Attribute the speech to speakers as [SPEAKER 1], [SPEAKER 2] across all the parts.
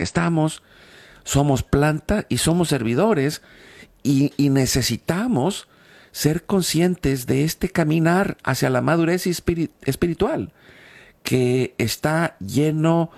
[SPEAKER 1] estamos, somos planta y somos servidores y necesitamos ser conscientes de este caminar hacia la madurez espiritual que está lleno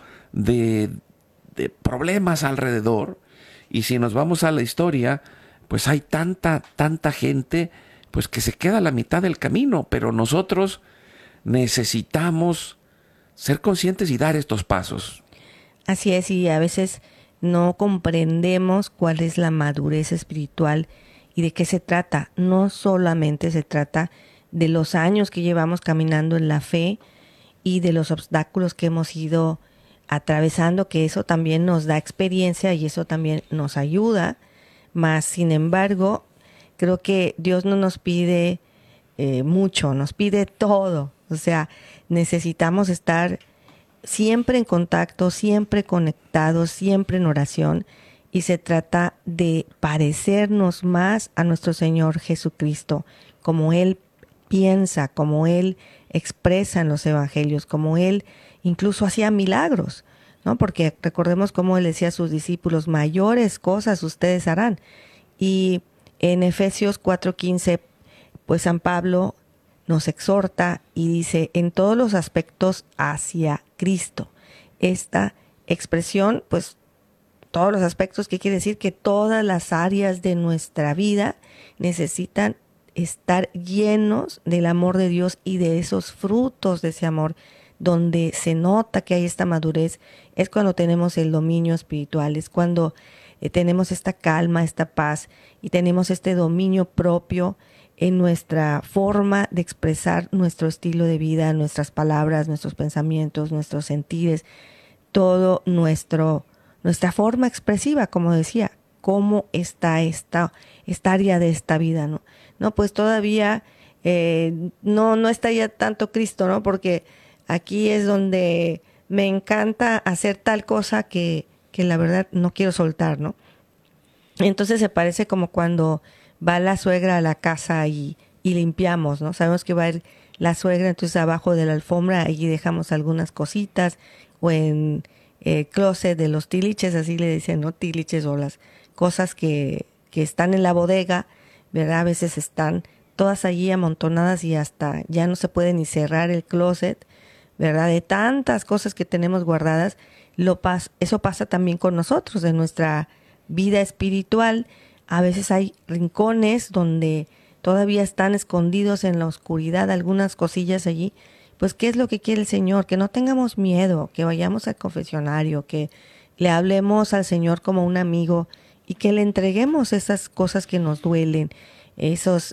[SPEAKER 1] de problemas alrededor. Y si nos vamos a la historia, pues hay tanta gente pues que se queda a la mitad del camino, pero nosotros necesitamos ser conscientes y dar estos pasos.
[SPEAKER 2] Así es, y a veces no comprendemos cuál es la madurez espiritual y de qué se trata. No solamente se trata de los años que llevamos caminando en la fe y de los obstáculos que hemos ido atravesando, que eso también nos da experiencia y eso también nos ayuda, mas sin embargo, creo que Dios no nos pide mucho, nos pide todo. O sea, necesitamos estar siempre en contacto, siempre conectados, siempre en oración, y se trata de parecernos más a nuestro Señor Jesucristo, como Él piensa, como Él expresa en los evangelios, como Él incluso hacía milagros, ¿no? Porque recordemos cómo Él decía a sus discípulos, mayores cosas ustedes harán. Y en Efesios 4:15, pues San Pablo nos exhorta y dice, en todos los aspectos hacia Cristo. Esta expresión, pues todos los aspectos, ¿qué quiere decir? Que todas las áreas de nuestra vida necesitan estar llenos del amor de Dios y de esos frutos de ese amor. Donde se nota que hay esta madurez es cuando tenemos el dominio espiritual, es cuando tenemos esta calma, esta paz y tenemos este dominio propio en nuestra forma de expresar nuestro estilo de vida, nuestras palabras, nuestros pensamientos, nuestros sentires, todo nuestra forma expresiva, como decía, cómo está esta área de esta vida, ¿no? No, pues todavía no está ya tanto Cristo, ¿no? Porque aquí es donde me encanta hacer tal cosa que la verdad no quiero soltar, ¿no? Entonces se parece como cuando va la suegra a la casa y limpiamos, ¿no? Sabemos que va a ir la suegra, entonces abajo de la alfombra allí dejamos algunas cositas, o en el closet de los tiliches, así le dicen, ¿no? Tiliches, o las cosas que están en la bodega, ¿verdad? A veces están todas allí amontonadas y hasta ya no se puede ni cerrar el closet, ¿verdad? De tantas cosas que tenemos guardadas, eso pasa también con nosotros, en nuestra vida espiritual. A veces hay rincones donde todavía están escondidos en la oscuridad algunas cosillas allí. Pues, ¿qué es lo que quiere el Señor? Que no tengamos miedo, que vayamos al confesionario, que le hablemos al Señor como un amigo y que le entreguemos esas cosas que nos duelen, esos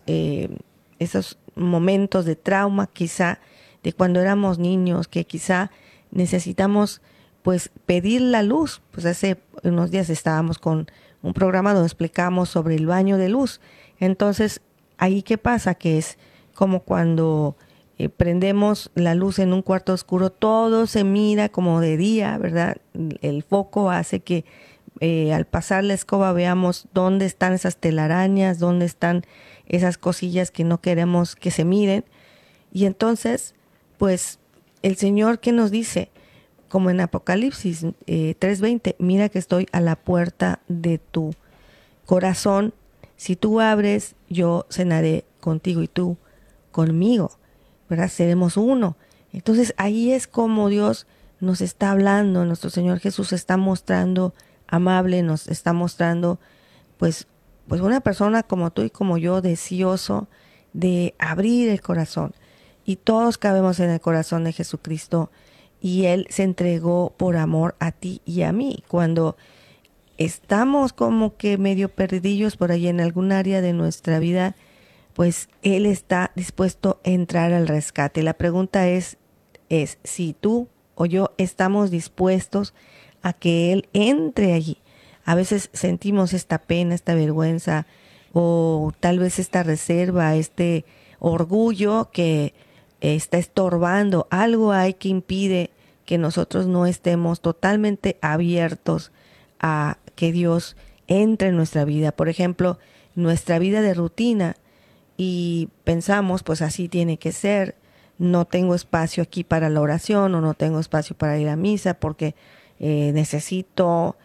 [SPEAKER 2] momentos de trauma quizá de cuando éramos niños, que quizá necesitamos pues pedir la luz. Pues hace unos días estábamos con un programa donde explicamos sobre el baño de luz. Entonces, ahí qué pasa, que es como cuando prendemos la luz en un cuarto oscuro, todo se mira como de día, ¿verdad? El foco hace que al pasar la escoba veamos dónde están esas telarañas, dónde están esas cosillas que no queremos que se miren. Y entonces, pues, el Señor, ¿qué nos dice? Como en Apocalipsis 3:20, mira que estoy a la puerta de tu corazón. Si tú abres, yo cenaré contigo y tú conmigo, ¿verdad? Seremos uno. Entonces ahí es como Dios nos está hablando, nuestro Señor Jesús se está mostrando amable, nos está mostrando pues una persona como tú y como yo, deseoso de abrir el corazón. Y todos cabemos en el corazón de Jesucristo, y Él se entregó por amor a ti y a mí. Cuando estamos como que medio perdidillos por ahí en algún área de nuestra vida, pues Él está dispuesto a entrar al rescate. La pregunta es si tú o yo estamos dispuestos a que Él entre allí. A veces sentimos esta pena, esta vergüenza, o tal vez esta reserva, este orgullo que está estorbando. Algo hay que impide que nosotros no estemos totalmente abiertos a que Dios entre en nuestra vida. Por ejemplo, nuestra vida de rutina, y pensamos, pues así tiene que ser. No tengo espacio aquí para la oración, o no tengo espacio para ir a misa porque necesito